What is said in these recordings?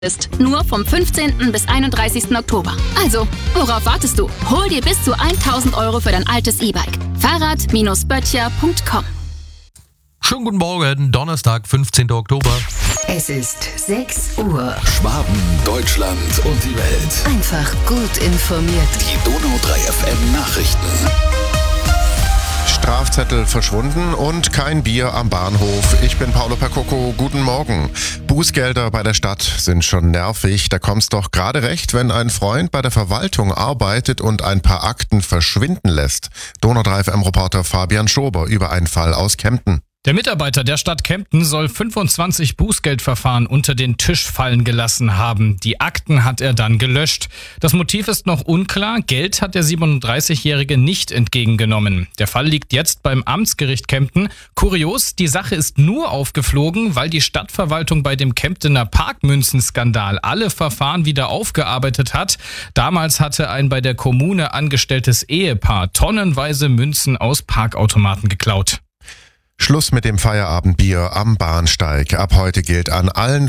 ist. Nur vom 15. bis 31. Oktober. Also, worauf wartest du? Hol dir bis zu 1.000 € für dein altes E-Bike. Fahrrad-böttcher.com. Schönen guten Morgen, Donnerstag, 15. Oktober. Es ist 6 Uhr. Schwaben, Deutschland und die Welt. Einfach gut informiert. Die Donau 3 FM Nachrichten. Strafzettel verschwunden und kein Bier am Bahnhof. Ich bin Paolo Percoco, guten Morgen. Bußgelder bei der Stadt sind schon nervig. Da kommt's doch gerade recht, wenn ein Freund bei der Verwaltung arbeitet und ein paar Akten verschwinden lässt. Donau 3 FM-Reporter Fabian Schober über einen Fall aus Kempten. Der Mitarbeiter der Stadt Kempten soll 25 Bußgeldverfahren unter den Tisch fallen gelassen haben. Die Akten hat er dann gelöscht. Das Motiv ist noch unklar. Geld hat der 37-Jährige nicht entgegengenommen. Der Fall liegt jetzt beim Amtsgericht Kempten. Kurios, die Sache ist nur aufgeflogen, weil die Stadtverwaltung bei dem Kemptener Parkmünzenskandal alle Verfahren wieder aufgearbeitet hat. Damals hatte ein bei der Kommune angestelltes Ehepaar tonnenweise Münzen aus Parkautomaten geklaut. Schluss mit dem Feierabendbier am Bahnsteig. Ab heute gilt an allen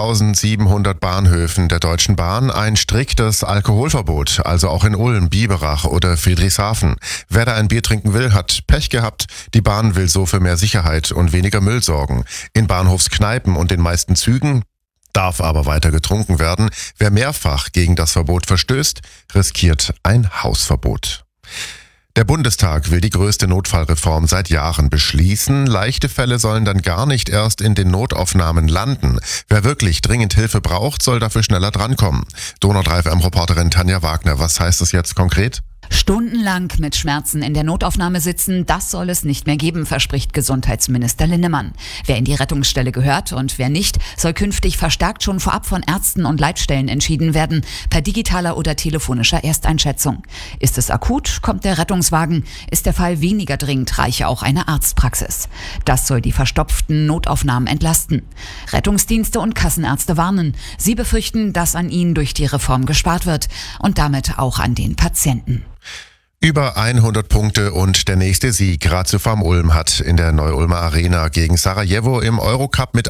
5.700 Bahnhöfen der Deutschen Bahn ein striktes Alkoholverbot, also auch in Ulm, Biberach oder Friedrichshafen. Wer da ein Bier trinken will, hat Pech gehabt. Die Bahn will so für mehr Sicherheit und weniger Müll sorgen. In Bahnhofskneipen und den meisten Zügen darf aber weiter getrunken werden. Wer mehrfach gegen das Verbot verstößt, riskiert ein Hausverbot. Der Bundestag will die größte Notfallreform seit Jahren beschließen. Leichte Fälle sollen dann gar nicht erst in den Notaufnahmen landen. Wer wirklich dringend Hilfe braucht, soll dafür schneller drankommen. Donau 3 FM-Reporterin Tanja Wagner, was heißt das jetzt konkret? Stundenlang mit Schmerzen in der Notaufnahme sitzen, das soll es nicht mehr geben, verspricht Gesundheitsminister Linnemann. Wer in die Rettungsstelle gehört und wer nicht, soll künftig verstärkt schon vorab von Ärzten und Leitstellen entschieden werden, per digitaler oder telefonischer Ersteinschätzung. Ist es akut, kommt der Rettungswagen. Ist der Fall weniger dringend, reiche auch eine Arztpraxis. Das soll die verstopften Notaufnahmen entlasten. Rettungsdienste und Kassenärzte warnen. Sie befürchten, dass an ihnen durch die Reform gespart wird und damit auch an den Patienten. Über 100 Punkte und der nächste Sieg. Ratio Farm Ulm hat in der Neu-Ulmer Arena gegen Sarajevo im Eurocup mit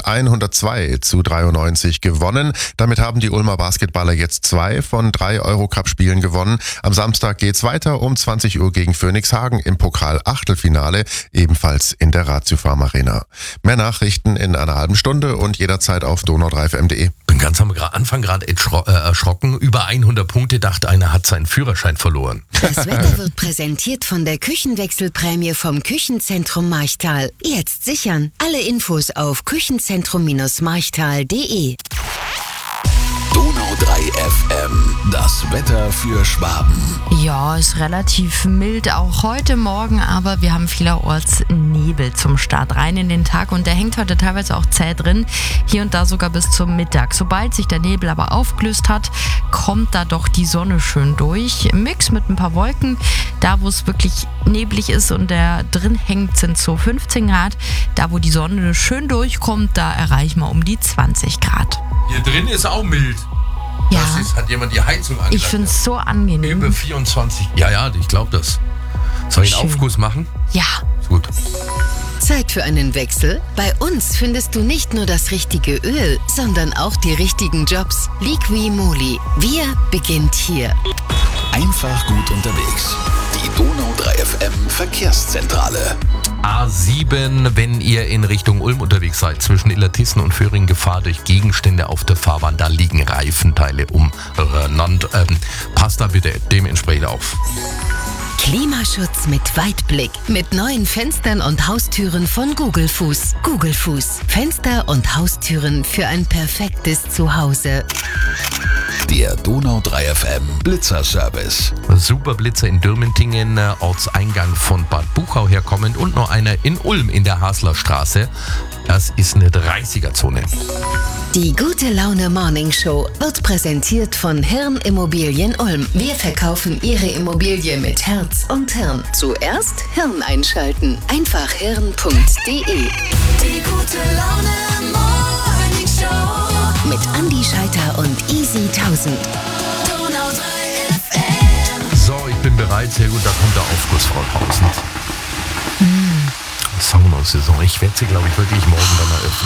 102:93 gewonnen. Damit haben die Ulmer Basketballer jetzt 2 von 3 Eurocup-Spielen gewonnen. Am Samstag geht's weiter um 20 Uhr gegen Phoenixhagen im Pokal-Achtelfinale, ebenfalls in der Ratio Farm Arena. Mehr Nachrichten in einer halben Stunde und jederzeit auf donau3fm.de. Bin ganz am Anfang gerade erschrocken. Über 100 Punkte, dachte einer, hat seinen Führerschein verloren. Das Wetter wird präsentiert von der Küchenwechselprämie vom Küchenzentrum Marchtal. Jetzt sichern. Alle Infos auf küchenzentrum-marchtal.de. Donau 3 FM, das Wetter für Schwaben. Ja, ist relativ mild auch heute Morgen, aber wir haben vielerorts Nebel zum Start rein in den Tag und der hängt heute teilweise auch zäh drin, hier und da sogar bis zum Mittag. Sobald sich der Nebel aber aufgelöst hat, kommt da doch die Sonne schön durch. Im Mix mit ein paar Wolken, da wo es wirklich neblig ist und der drin hängt, sind so 15 Grad. Da wo die Sonne schön durchkommt, da erreichen wir um die 20 Grad. Hier drin ist auch mild. Ja, Hat jemand die Heizung angelassen? ich finde es so angenehm. Über 24. Ja, ich glaube das. Soll ich einen Schön. Aufguss machen? Ja. Gut. Zeit für einen Wechsel? Bei uns findest du nicht nur das richtige Öl, sondern auch die richtigen Jobs. Liqui Moly. Wir beginnt hier. Einfach gut unterwegs. Die Donau 3 FM Verkehrszentrale. A7, wenn ihr in Richtung Ulm unterwegs seid, zwischen Illertissen und Föhring, Gefahr durch Gegenstände auf der Fahrbahn, da liegen Reifenteile umeinander. Passt da bitte dementsprechend auf. Klimaschutz mit Weitblick. Mit neuen Fenstern und Haustüren von Google Fuß. Google Fuß. Fenster und Haustüren für ein perfektes Zuhause. Der Donau 3 FM Blitzerservice. Super Blitzer in Dürmentingen, Ortseingang von Bad Buchau herkommend und noch einer in Ulm in der Haslerstraße. Das ist eine 30er-Zone. Die Gute Laune Morning Show wird präsentiert von Hirn Immobilien Ulm. Wir verkaufen Ihre Immobilie mit Herz und Hirn. Zuerst Hirn einschalten. Einfach hirn.de. Die Gute Laune Morning Show Mit Andi Scheiter und Easy 1000. Donau 3 FM. So, ich bin bereit. Sehr gut, da kommt der Aufguss, Frau Tausend. Saunsaison. Ich werde sie, glaube ich, wirklich morgen dann eröffnen.